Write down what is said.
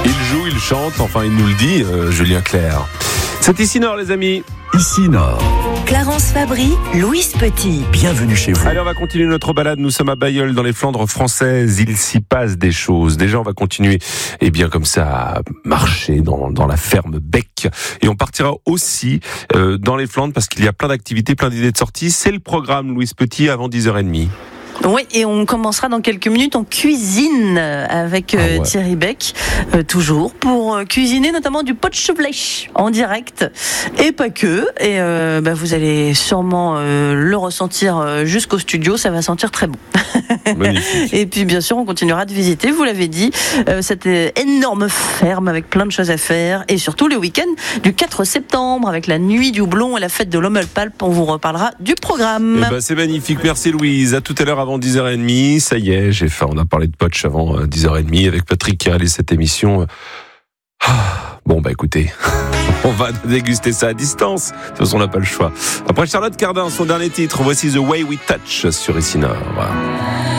Il joue, il chante, enfin il nous le dit, Julien Clerc. C'est Ici Nord, les amis. Ici Nord. Clarence Fabry, Louise Petit. Bienvenue chez vous. Allez, on va continuer notre balade. Nous sommes à Bailleul, dans les Flandres françaises. Il s'y passe des choses. Déjà, on va continuer, comme ça, à marcher dans la ferme Bec. Et on partira aussi dans les Flandres parce qu'il y a plein d'activités, plein d'idées de sortie. C'est le programme, Louise Petit, avant 10h30. Oui, et on commencera dans quelques minutes en cuisine avec Thierry Beck, toujours, pour cuisiner notamment du potchevlees en direct, et pas que. Et vous allez sûrement le ressentir jusqu'au studio, ça va sentir très bon. Magnifique. Et puis bien sûr, on continuera de visiter, vous l'avez dit, cette énorme ferme avec plein de choses à faire, et surtout le week-end du 4 septembre avec la nuit du houblon et la fête de l'Ommelpalp. On vous reparlera du programme. C'est magnifique, merci Louise. À tout à l'heure avant 10h30, ça y est, j'ai faim. On a parlé de potch avant 10h30 avec Patrick qui a réalisé cette émission. Écoutez, on va déguster ça à distance. De toute façon, on n'a pas le choix. Après Charlotte Cardin, son dernier titre, voici The Way We Touch sur Ici Nord.